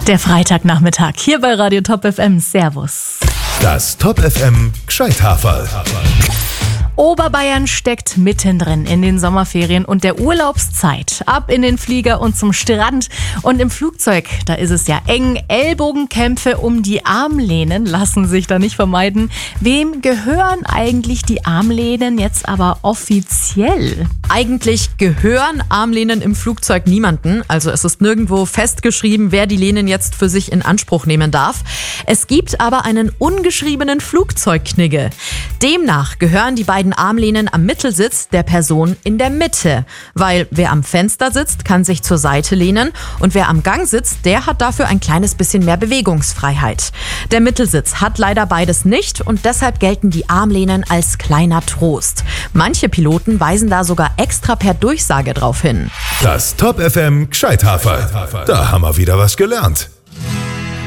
Der Freitagnachmittag hier bei Radio Top FM. Servus. Das Top FM Gscheithaferl. Oberbayern steckt mittendrin in den Sommerferien und der Urlaubszeit. Ab in den Flieger und zum Strand. Und im Flugzeug, da ist es ja eng. Ellbogenkämpfe um die Armlehnen lassen sich da nicht vermeiden. Wem gehören eigentlich die Armlehnen jetzt aber offiziell? Eigentlich gehören Armlehnen im Flugzeug niemanden. Also es ist nirgendwo festgeschrieben, wer die Lehnen jetzt für sich in Anspruch nehmen darf. Es gibt aber einen ungeschriebenen Flugzeugknigge. Demnach gehören die beiden Armlehnen am Mittelsitz der Person in der Mitte. Weil wer am Fenster sitzt, kann sich zur Seite lehnen und wer am Gang sitzt, der hat dafür ein kleines bisschen mehr Bewegungsfreiheit. Der Mittelsitz hat leider beides nicht und deshalb gelten die Armlehnen als kleiner Trost. Manche Piloten weisen da sogar extra per Durchsage drauf hin. Das Top FM Gscheithaferl. Da haben wir wieder was gelernt.